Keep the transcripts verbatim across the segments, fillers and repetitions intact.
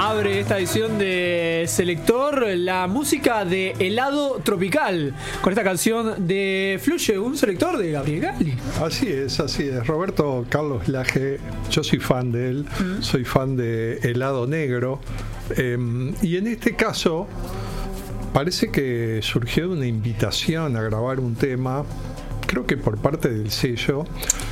abre esta edición de Selector la música de Helado Tropical, con esta canción de Fluye, un selector de Gabriel Galli. Así es, así es. Roberto Carlos Laje, yo soy fan de él, mm. soy fan de Helado Negro. Eh, y en este caso, parece que surgió una invitación a grabar un tema, creo que por parte del sello,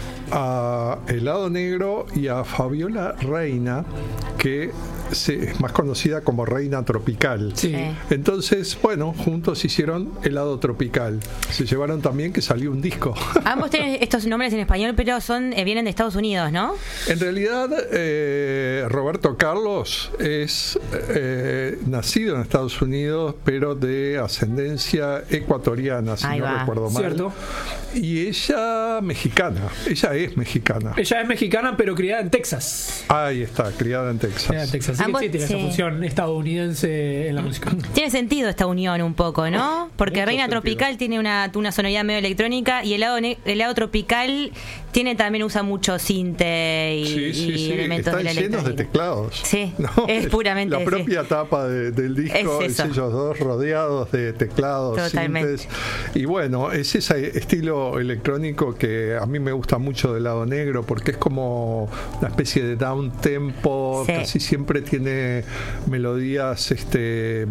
a Helado Negro y a Fabiola Reina, que es más conocida como Reina Tropical. Sí. Entonces, bueno, juntos hicieron Helado Tropical. Se llevaron también que salió un disco. Ambos tienen estos nombres en español, pero son eh, vienen de Estados Unidos, ¿no? En realidad, eh, Roberto Carlos es eh, nacido en Estados Unidos, pero de ascendencia ecuatoriana, si Ahí no va. recuerdo mal. Cierto. Y ella mexicana. Ella es mexicana. Ella es mexicana, pero criada en Texas. Ahí está, criada en Texas. Criada en Texas. Así Ambos, que sí, tiene sí. esa función estadounidense en la música. Tiene sentido esta unión un poco, ¿no? Porque Mucho Reina sentido. Tropical tiene una, una sonoridad medio electrónica y helado, ne- helado Tropical tiene también usa mucho sinte y, Sí, sí, y sí. elementos Están de la llenos de electrónica. teclados. Sí, ¿no? es puramente la sí. propia tapa de, del disco, Es eso. ellos dos rodeados de teclados, Totalmente. sintes. Y bueno, es ese estilo electrónico que a mí me gusta mucho del Helado Negro, porque es como una especie de down tempo, Sí. casi siempre tiene melodías este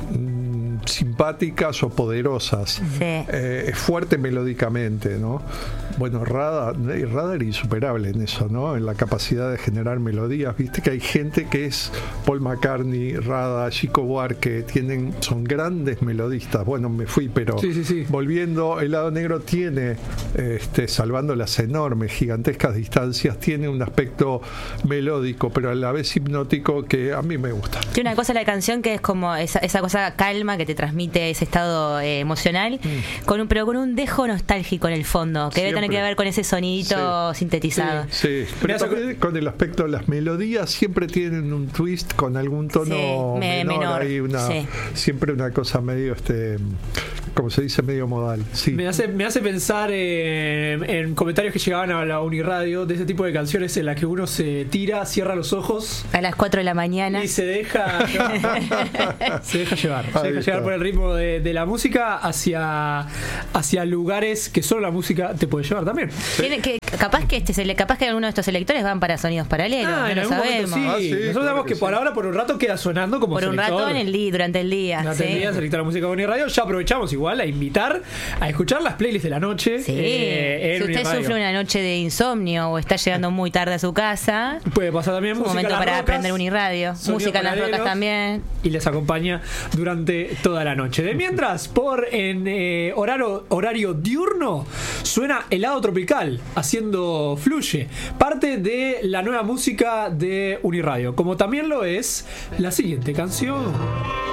mm, simpáticas o poderosas. Sí. Eh, es fuerte melódicamente, ¿no? Bueno, Rada, Rada era insuperable en eso, ¿no? En la capacidad de generar melodías. Viste que hay gente que es Paul McCartney, Rada, Chico Buarque, tienen, son grandes melodistas. Bueno, me fui, pero Sí, sí, sí. volviendo, Helado Negro tiene, este, salvando las enormes, gigantescas distancias, tiene un aspecto melódico, pero a la vez hipnótico que a mí me gusta. Tiene una cosa la canción que es como esa, esa cosa calma que te transmite ese estado eh, emocional, Mm. con un, pero con un dejo nostálgico en el fondo, que debe tener Siempre. que ver con ese sonidito Sí. sintetizado. Sí, Me pero hace- también con el aspecto de las melodías siempre tienen un twist con algún tono Sí, me- menor, menor, hay una, sí. siempre una cosa medio, este, como se dice, medio modal. Sí. Me hace, me hace pensar en, en comentarios que llegaban a la Uniradio de ese tipo de canciones en las que uno se tira, cierra los ojos A las cuatro de la mañana. y se deja llevar. se deja llevar. Se Ahí deja está. llevar por el ritmo de, de la música hacia, hacia lugares que solo la música te puede llevar también. Tiene que, capaz que este sele- capaz que algunos de estos selectores van para sonidos paralelos, Ah, no en lo algún momento sabemos. sí. Ah, sí, Nosotros claro sabemos que que por sí. ahora por un rato queda sonando como Por un selector. rato en el día, durante el día. Durante sí. el día, selector la música de Uniradio. Ya aprovechamos igual a invitar a escuchar las playlists de la noche. Sí. eh, en si usted Uniradio. sufre una noche de insomnio o está llegando muy tarde a su casa, Puede pasar también es un música momento en las para rocas, aprender Uniradio. sonidos Música en las rocas paralelos, también. y les acompaña durante toda la noche. De mientras, por en eh, horario, horario diurno, suena Helado Tropical, haciendo Fluye, parte de la nueva música de Uniradio, como también lo es la siguiente canción.